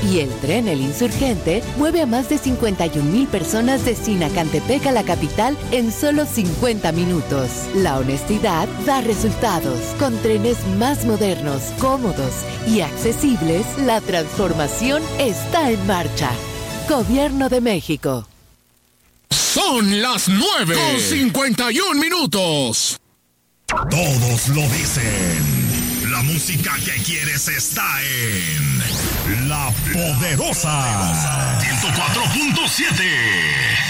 Y el tren El Insurgente mueve a más de 51,000 personas de Sinacantepec a la capital en solo 50 minutos. La honestidad da resultados. Con trenes más modernos, cómodos y accesibles, la transformación está en marcha. Gobierno de México. Son las 9:51. Todos lo dicen. La música que quieres está en La Poderosa 104.7.